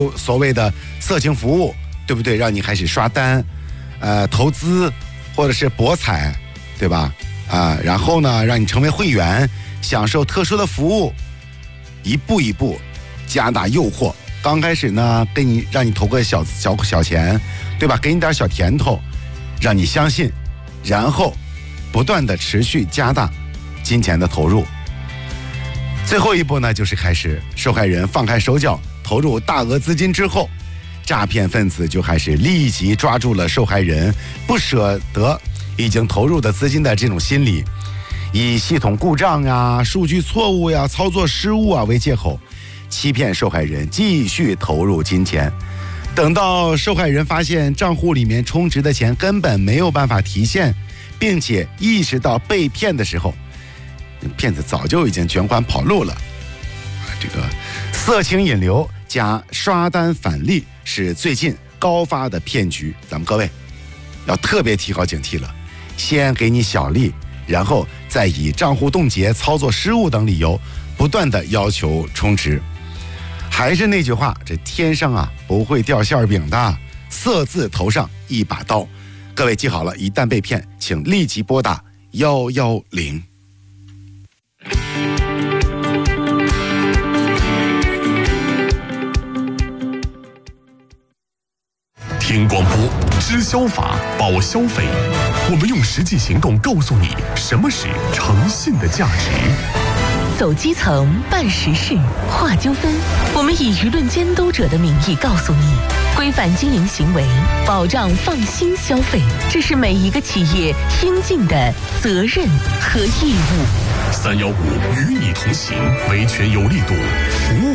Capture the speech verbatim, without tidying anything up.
所谓的色情服务，对不对？让你开始刷单，呃，投资或者是博彩，对吧？啊、呃，然后呢，让你成为会员，享受特殊的服务，一步一步加大诱惑。刚开始呢，给你让你投个小小小钱，对吧？给你点小甜头，让你相信，然后不断的持续加大金钱的投入。最后一步呢，就是开始受害人放开手脚，投入大额资金之后，诈骗分子就开始立即抓住了受害人不舍得已经投入的资金的这种心理，以系统故障呀、数据错误呀、操作失误啊为借口，欺骗受害人继续投入金钱。等到受害人发现账户里面充值的钱根本没有办法提现，并且意识到被骗的时候，骗子早就已经卷款跑路了。这个色情引流加刷单返利是最近高发的骗局，咱们各位要特别提高警惕了。先给你小利，然后再以账户冻结、操作失误等理由不断的要求充值。还是那句话，这天上啊不会掉馅饼的，色字头上一把刀。各位记好了，一旦被骗，请立即拨打一一零。 听广播，知消法，保消费。我们用实际行动告诉你什么是诚信的价值。 走基层，办实事，化纠纷。我们以舆论监督者的名义告诉你，规范经营行为，保障放心消费，这是每一个企业应尽的责任和义务。 三幺五与你同行，维权有力度，服务